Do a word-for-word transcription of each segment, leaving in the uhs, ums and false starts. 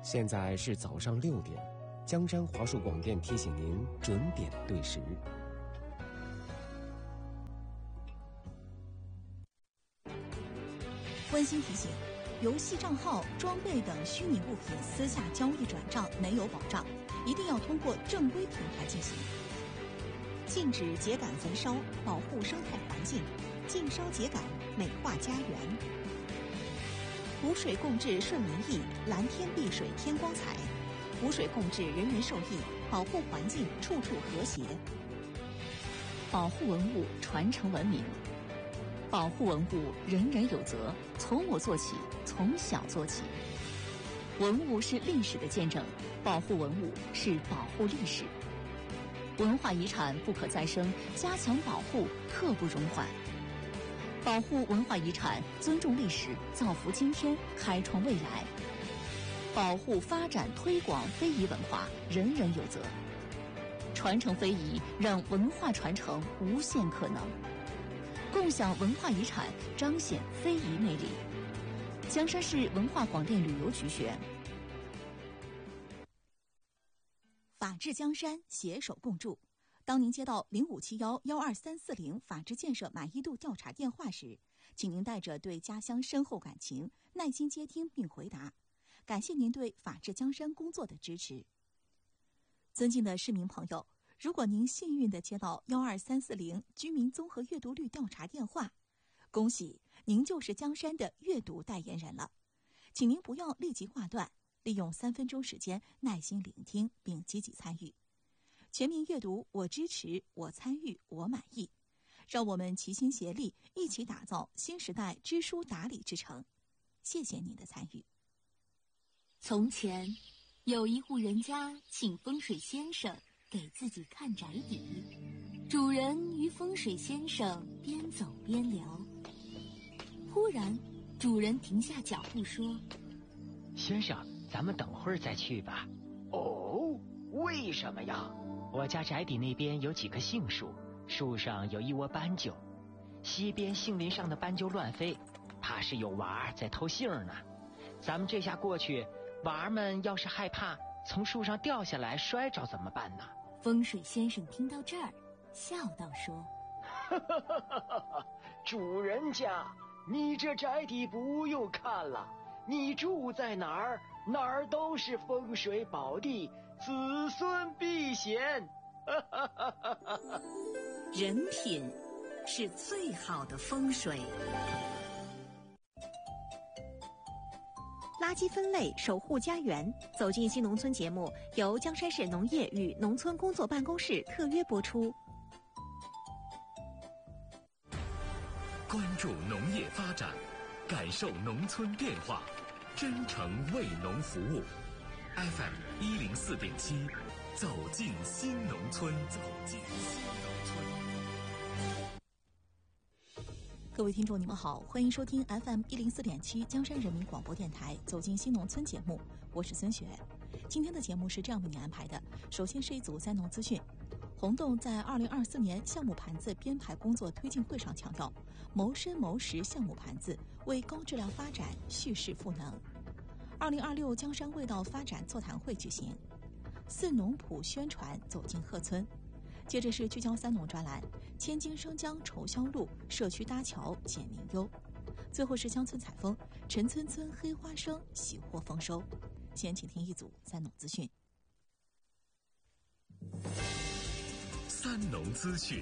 现在是早上六点，江山华数广电提醒您准点对时。 温馨提醒：游戏账号、装备等虚拟物品私下交易转账没有保障，一定要通过正规平台进行。禁止秸秆焚烧，保护生态环境；禁烧秸秆，美化家园。湖水共治顺民意，蓝天碧水天光彩。湖水共治人人受益，保护环境处处和谐。保护文物，传承文明。保护文物，人人有责，从我做起，从小做起。文物是历史的见证，保护文物是保护历史。文化遗产不可再生，加强保护刻不容缓。保护文化遗产，尊重历史，造福今天，开创未来。保护、发展、推广非遗文化，人人有责。传承非遗，让文化传承无限可能。共享文化遗产，彰显非遗魅力。江山市文化广电旅游局选。法治江山，携手共筑。当您接到零五七幺幺二三四零法治建设满意度调查电话时，请您带着对家乡深厚感情，耐心接听并回答。感谢您对法治江山工作的支持。尊敬的市民朋友，如果您幸运地接到幺二三四零居民综合阅读率调查电话，恭喜您就是江山的阅读代言人了。请您不要立即挂断，利用三分钟时间耐心聆听并积极参与。全民阅读，我支持，我参与，我满意。让我们齐心协力，一起打造新时代知书达理之城。谢谢您的参与。 从前，有一户人家请风水先生给自己看宅邸，主人与风水先生边走边聊。忽然，主人停下脚步说：“ 先生，咱们等会儿再去吧。”“ 哦，为什么呀？”“ 我家宅邸那边有几棵杏树，树上有一窝斑鸠，西边杏林上的斑鸠乱飞，怕是有娃儿在偷杏呢。咱们这下过去，娃儿们要是害怕从树上掉下来摔着怎么办呢？” 风水先生听到这儿，笑道说：“ 主人家，你这宅邸不用看了，你住在哪儿，哪儿都是风水宝地，子孙必显。” 人品是最好的风水。垃圾分类，守护家园。走进新农村节目由江山市农业与农村工作办公室特约播出。 关注农业发展，感受农村变化，真诚为农服务。F M 一零四点七，走进新农村，走进新农村。 各位听众，你们好，欢迎收听 F M 一零四点七江山人民广播电台《走进新农村》节目，我是孙雪。今天的节目是这样为你安排的：首先是一组三农资讯。红洞在二零二四年项目盘子编排工作推进会上强调，谋生谋实项目盘子为高质量发展蓄势赋能。二零二六江山味道发展座谈会举行，四农普宣传走进鹤村。接着是聚焦三农专栏，千金生姜稠销路，社区搭桥减民忧。最后是乡村采风，陈村村黑花生，喜获丰收。先请听一组三农资讯。 三农资讯。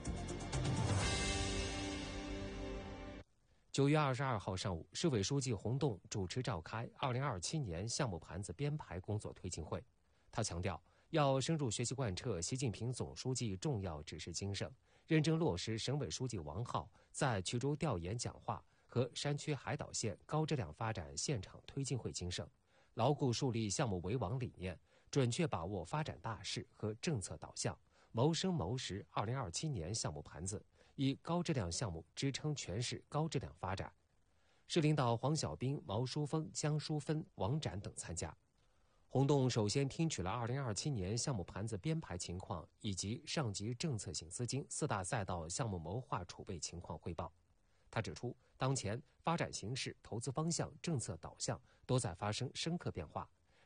九月二十二号上午，市委书记洪洞主持召开二零二七年项目盘子编排工作推进会。他强调，要深入学习贯彻习近平总书记重要指示精神，认真落实省委书记王浩在衢州调研讲话和山区海岛县高质量发展现场推进会精神，牢固树立项目为王理念，准确把握发展大势和政策导向，谋生谋实二零二七年项目盘子，以高质量项目支撑全市高质量发展。市领导黄小兵、毛淑峰、江淑芬、王展等参加。洪洞首先听取了二零二七年项目盘子编排情况以及上级政策性资金四大赛道项目谋划储备情况汇报。他指出，当前发展形势、投资方向、政策导向都在发生深刻变化，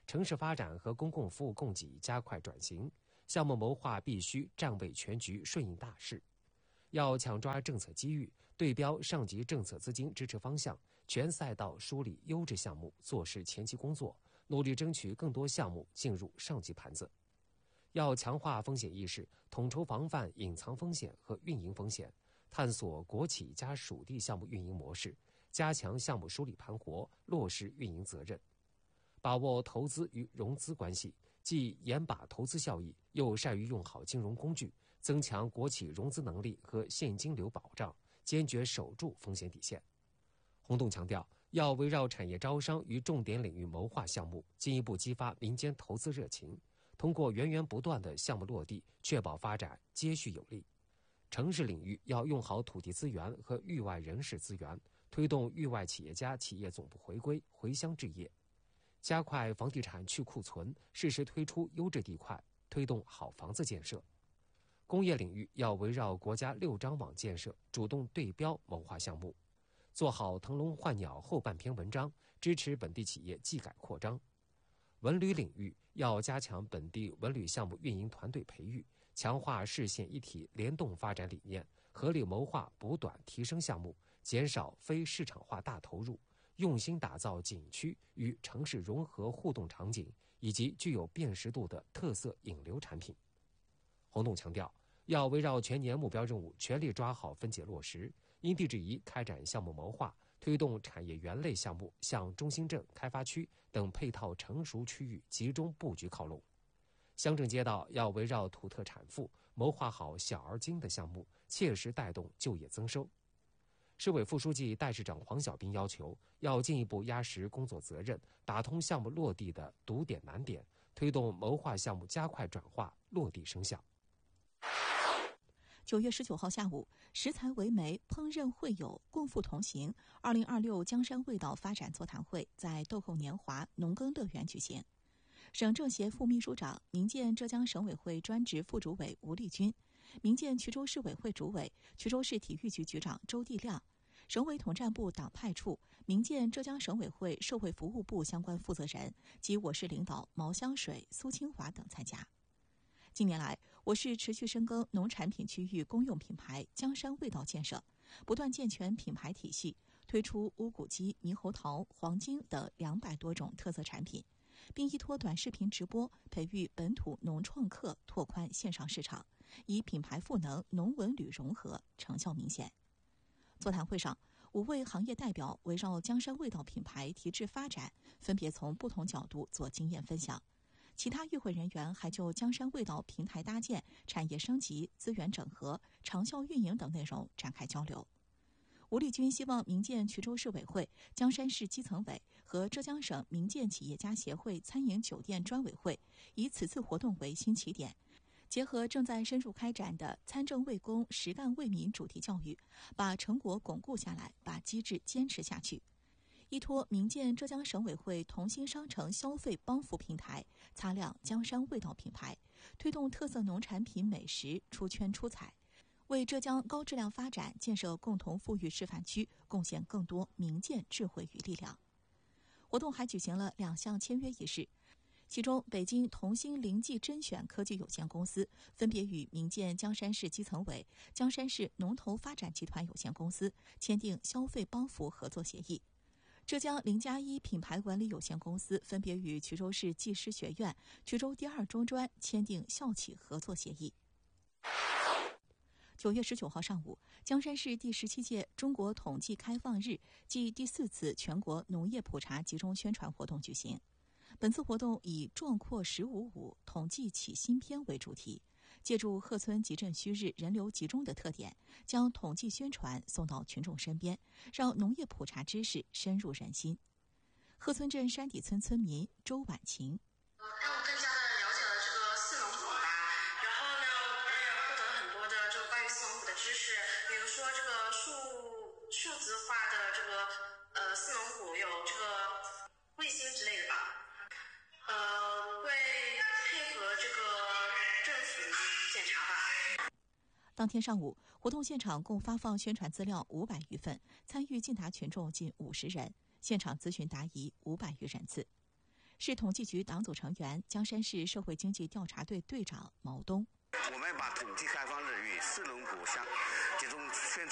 城市发展和公共服务供给加快转型，项目谋划必须站位全局，顺应大势。要抢抓政策机遇，对标上级政策资金支持方向，全赛道梳理优质项目，做实前期工作，努力争取更多项目进入上级盘子。要强化风险意识，统筹防范隐藏风险和运营风险，探索国企加属地项目运营模式，加强项目梳理盘活，落实运营责任。把握投资与融资关系，既严把投资效益，又善于用好金融工具，增强国企融资能力和现金流保障，坚决守住风险底线。洪栋强调，要围绕产业招商与重点领域谋划项目，进一步激发民间投资热情，通过源源不断的项目落地，确保发展接续有力。城市领域要用好土地资源和域外人士资源，推动域外企业家企业总部回归、回乡置业，加快房地产去库存，适时推出优质地块，推动好房子建设。工业领域要围绕国家六张网建设，主动对标谋划项目，做好腾笼换鸟后半篇文章，支持本地企业技改扩张。文旅领域要加强本地文旅项目运营团队培育，强化市县一体联动发展理念，合理谋划补短提升项目，减少非市场化大投入，用心打造景区与城市融合互动场景以及具有辨识度的特色引流产品。洪栋强调，要围绕全年目标任务全力抓好分解落实，因地制宜开展项目谋划，推动产业园类项目向中心镇、开发区等配套成熟区域集中布局靠拢。乡镇街道要围绕土特产富，谋划好小而精的项目，切实带动就业增收。市委副书记、代市长黄小兵要求，要进一步压实工作责任，打通项目落地的堵点难点，推动谋划项目加快转化落地生效。 九月十九号下午，食材为媒，烹饪会友，共赴同行。二零二六江山味道发展座谈会在豆蔻年华农耕乐园举行。省政协副秘书长、民建浙江省委会专职副主委吴立军，民建衢州市委会主委、衢州市体育局局长周地亮，省委统战部党派处、民建浙江省委会社会服务部相关负责人及我市领导毛香水、苏清华等参加。近年来，我市持续深耕农产品区域公用品牌江山味道建设，不断健全品牌体系，推出乌骨鸡、猕猴桃、黄金等两百多种特色产品，并依托短视频直播培育本土农创客，拓宽线上市场，以品牌赋能农文旅融合，成效明显。座谈会上，五位行业代表围绕江山味道品牌提质发展，分别从不同角度做经验分享。其他与会人员还就江山味道平台搭建、产业升级、资源整合、长效运营等内容展开交流。吴立军希望民建衢州市委会、江山市基层委和浙江省民建企业家协会餐饮酒店专委会以此次活动为新起点，结合正在深入开展的参政为公、实干为民主题教育，把成果巩固下来，把机制坚持下去。依托民建浙江省委会同心商城消费帮扶平台，擦亮江山味道品牌，推动特色农产品美食出圈出彩，为浙江高质量发展建设共同富裕示范区贡献更多民建智慧与力量。活动还举行了两项签约仪式，其中北京同心灵技甄选科技有限公司分别与民建江山市基层委、江山市农投发展集团有限公司签订消费帮扶合作协议。浙江零加一品牌管理有限公司分别与衢州市技师学院、衢州第二中专签订校企合作协议。九月十九号上午，江山市第十七届中国统计开放日暨第四次全国农业普查集中宣传活动举行。本次活动以壮阔十五五统计起新篇为主题，借助贺村集镇虚日人流集中的特点，将统计宣传送到群众身边，让农业普查知识深入人心。贺村镇山底村村民周婉晴， 让我更加的了解了这个四农普吧，然后呢，我也获得了很多的这个关于四农普的知识，比如说这个数数字化的这个呃四农普有这个卫星之类的吧，呃会配合这个政府检查吧。 当天上午，活动现场共发放宣传资料五百余份，参与竞答群众近五十人，现场咨询答疑五百余人次。 市统计局党组成员、江山市社会经济调查队队长毛东。 我们把统计开放日与四龙谷乡集中宣传